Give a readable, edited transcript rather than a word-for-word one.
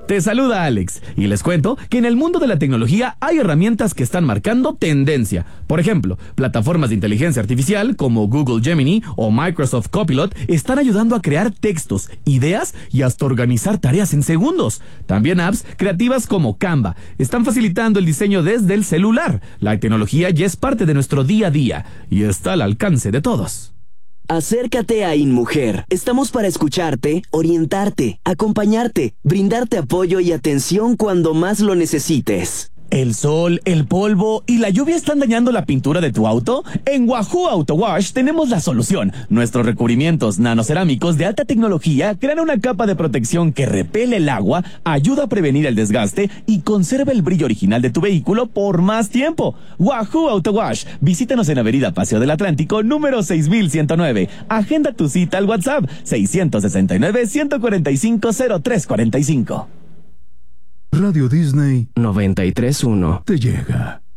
Te saluda Alex y les cuento que en el mundo de la tecnología hay herramientas que están marcando tendencia. Por ejemplo, plataformas de inteligencia artificial como Google Gemini o Microsoft Copilot están ayudando a crear textos, ideas y hasta organizar tareas en segundos. También apps creativas como Canva están facilitando el diseño desde el celular. La tecnología ya es parte de nuestro día a día y está al alcance de todos. Acércate a InMujer. Estamos para escucharte, orientarte, acompañarte, brindarte apoyo y atención cuando más lo necesites. ¿El sol, el polvo y la lluvia están dañando la pintura de tu auto? En Wahoo Auto Wash tenemos la solución. Nuestros recubrimientos nanocerámicos de alta tecnología crean una capa de protección que repele el agua, ayuda a prevenir el desgaste y conserva el brillo original de tu vehículo por más tiempo. Wahoo Auto Wash. Visítanos en Avenida Paseo del Atlántico, número 6109. Agenda tu cita al WhatsApp 669-145-0345. Radio Disney 93.1 te llega.